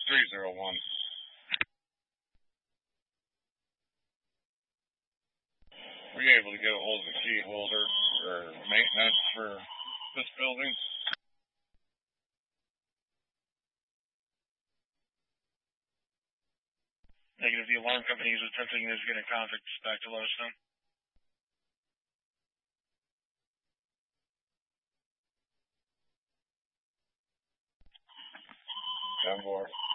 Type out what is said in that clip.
301. Were you able to get a hold of the key holder or maintenance for this building? Negative. The alarm company is attempting to get in contact back to let us know. On board.